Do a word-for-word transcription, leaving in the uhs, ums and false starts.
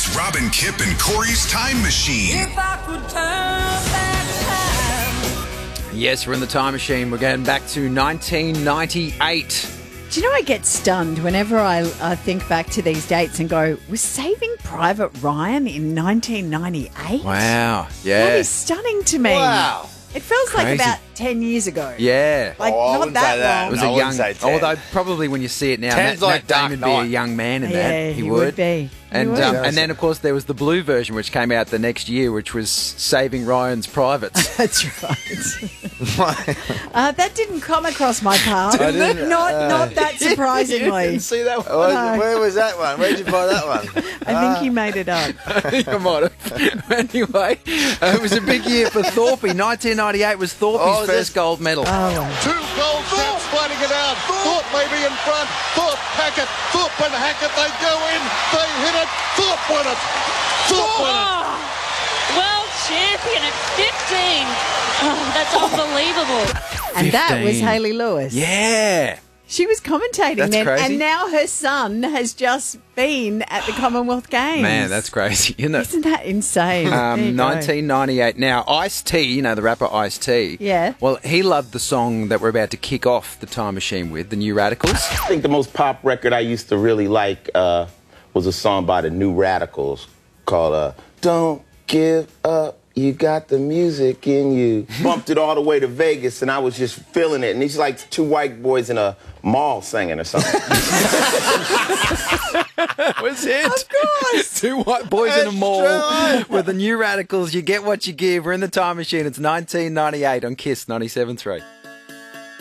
It's Robin, Kip, and Corey's Time Machine. If I could turn back time. Yes, we're in the time machine. We're going back to nineteen ninety-eight. Do you know, I get stunned whenever I, I think back to these dates and go, was Saving Private Ryan in nineteen ninety-eight? Wow. Yeah. That is stunning to me. Wow. It feels Crazy. like about ten years ago. Yeah. Like, Oh, I not wouldn't that say that. long. It was No, I a wouldn't young, say ten. although probably when you see it now, Ten's Matt, like Matt Dark Damon would be a Knight. young man in Yeah, that. he would be. He And would. um, and then, of course, there was the blue version, which came out the next year, which was Saving Ryan's Privates. That's right. uh, that didn't come across my path. I didn't, not, uh, not that You surprisingly. didn't see that one? Oh, No. Where was that one? Where did you find that one? I think you made it up. I think I might have. Anyway, uh, it was a big year for Thorpe. nineteen ninety-eight was Thorpe's Oh, first this- gold medal. Oh, Two gold caps fighting it out. Thorpe may be in front. Thorpe, Hackett, Thorpe and Hackett, they go in. They hit it. Thorpe won it. Thorpe won it. Oh, world champion at fifteen. Oh, that's unbelievable. and that was fifteen. Hayley Lewis. Yeah. She was commentating That's then, crazy. and now her son has just been at the Commonwealth Games. Man, that's crazy, isn't it? Isn't that insane? There you Um, go. nineteen ninety-eight. Now, Ice-T, you know, the rapper Ice-T. Yeah. Well, he loved the song that we're about to kick off the time machine with, the New Radicals. I think the most pop record I used to really like uh, was a song by the New Radicals called uh, Don't Give Up, You Got the Music in You. Bumped it all the way to Vegas, and I was just feeling it. And it's like two white boys in a mall singing or something. That was it. Of course. Two white boys in a That's mall right. with the New Radicals. You get what you give. We're in the time machine. It's nineteen ninety-eight on Kiss ninety-seven point three.